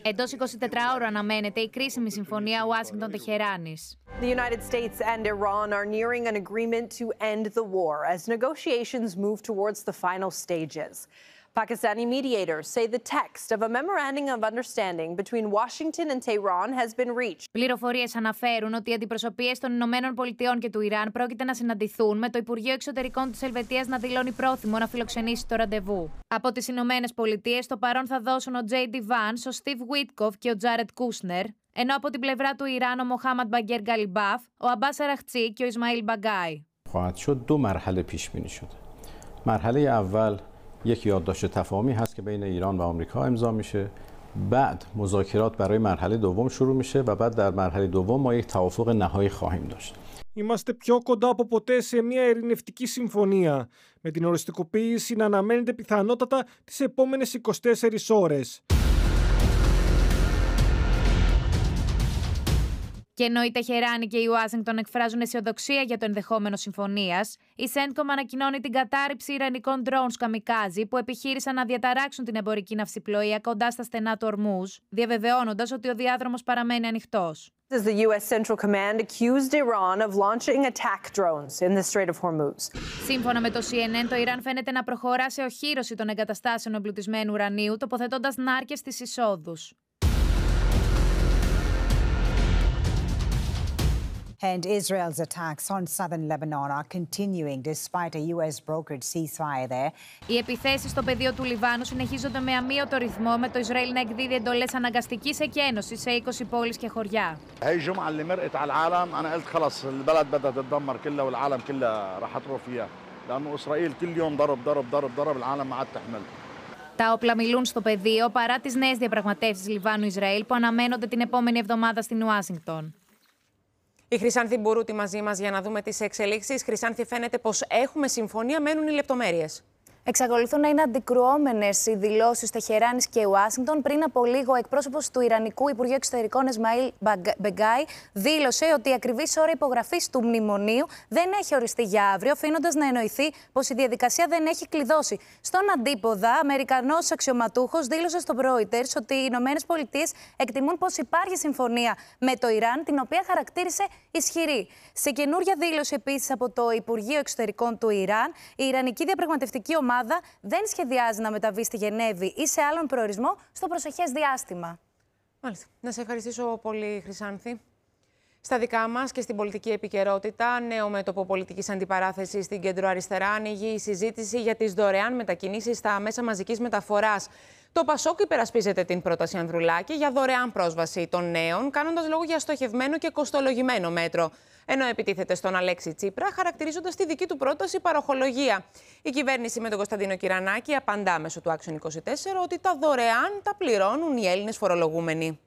Εντός 24 ώρων αναμένεται η κρίσιμη συμφωνία Ουάσιγκτον-Τεχεράνης. The United States and Iran are nearing an agreement to end the war as negotiations move towards the final stages. Pakistani mediators say the text of a memorandum of understanding between Washington and Tehran has been reached. Πληροφορίες αναφέρουν ότι οι αντιπροσωπείες των Ηνωμένων Πολιτειών και του Ιράν πρόκειται να συναντηθούν, με το Υπουργείο Εξωτερικών της Ελβετίας να δηλώνει πρόθυμο να φιλοξενήσει το ραντεβού. Από τις Ηνωμένες Πολιτείες, το παρόν θα δώσουν ο J.D. Vance, ο Steve Witkoff και ο Jared Kushner, ενώ από την πλευρά του Ιράν ο Μοχάμαντ Μπαγκέρ Γκαλιμπάφ, ο Αμπάς Αραχτσί και ο Ισμαήλ Μπαγκάι. یک یادداشت تفاهمی هست که بین ایران و آمریکا امضا میشه. بعد مذاکرات برای مرحله دوم شروع میشه و بعد در مرحله دوم ما یک توافق نهایی خواهیم داشت. Είμαστε πιο κοντά από ποτέ σε μια ειρηνευτική συμφωνία, με την οριστικοποίηση να αναμένεται πιθανότατα τις επόμενες 24 ώρες. Και ενώ η Τεχεράνη και η Ουάσιγκτον εκφράζουν αισιοδοξία για το ενδεχόμενο συμφωνίας, η CENTCOM ανακοινώνει την κατάρριψη ιρανικών drones καμικάζι που επιχείρησαν να διαταράξουν την εμπορική ναυσιπλοεία κοντά στα στενά του Ορμούζ, διαβεβαιώνοντας ότι ο διάδρομος παραμένει ανοιχτός. The U.S. Central Command accused Iran of launching attack drones in the Strait of Hormuz. Σύμφωνα με το CNN, το Ιράν φαίνεται να προχωρά σε οχύρωση των εγκαταστάσεων εμπλουτισμένου ουρανίου, τοποθετώντας νάρκες στις εισόδους. And Israel's attacks on southern Lebanon are continuing despite a US-brokered ceasefire there. Οι επιθέσεις στο πεδίο του Λιβάνου συνεχίζονται με αμύωτο ρυθμό, με το Ισραήλ να εκδίδει εντολές αναγκαστικής εκένωσης σε 20 πόλεις και χωριά. هاي الجمعة اللي مرقت على العالم أنا قلت خلص البلد بدها تتدمر كلها والعالم كلها رح تروح فيها لأنه إسرائيل كل يوم ضرب العالم ما عاد تحمل. Τα όπλα μιλούν στο πεδίο παρά τις νέες διαπραγματεύσεις Λιβάνου-Ισραήλ που αναμένονται την επόμενη εβδομάδα στην Ουάσιγκτον. Η Χρυσάνθη Μπουρούτη μαζί μας για να δούμε τις εξελίξεις. Χρυσάνθη, φαίνεται πως έχουμε συμφωνία, μένουν οι λεπτομέρειες. Εξακολουθούν να είναι αντικρουόμενες οι δηλώσεις Τεχεράνης και Ουάσιγκτον. Πριν από λίγο, ο εκπρόσωπος του Ιρανικού Υπουργείου Εξωτερικών, Ισμαήλ Μπαγκάι, δήλωσε ότι η ακριβής ώρα υπογραφής του μνημονίου δεν έχει οριστεί για αύριο, αφήνοντας να εννοηθεί πως η διαδικασία δεν έχει κλειδώσει. Στον αντίποδα, Αμερικανός αξιωματούχος δήλωσε στο Reuters ότι οι Ηνωμένες Πολιτείες εκτιμούν πως υπάρχει συμφωνία με το Ιράν, την οποία χαρακτήρισε ισχυρή. Σε καινούρια δήλωση επίσης από το Υπουργείο Εξωτερικών του Ιράν, η Ιρανική διαπραγματευτική ομάδα δεν σχεδιάζει να μεταβεί στη Γενέβη ή σε άλλον προορισμό στο προσεχές διάστημα. Μάλιστα. Να σε ευχαριστήσω πολύ, Χρυσάνθη. Στα δικά μας και στην πολιτική επικαιρότητα, νέο μέτωπο πολιτικής αντιπαράθεσης στην κεντροαριστερά, ανοίγει η συζήτηση για τις δωρεάν μετακινήσεις στα μέσα μαζικής μεταφοράς. Το Πασόκ υπερασπίζεται την πρόταση Ανδρουλάκη για δωρεάν πρόσβαση των νέων, κάνοντας λόγο για στοχευμένο και κοστολογημένο μέτρο. Ενώ επιτίθεται στον Αλέξη Τσίπρα, χαρακτηρίζοντας τη δική του πρόταση παροχολογία. Η κυβέρνηση με τον Κωνσταντίνο Κυρανάκη απαντά μέσω του Action 24 ότι τα δωρεάν τα πληρώνουν οι Έλληνες φορολογούμενοι.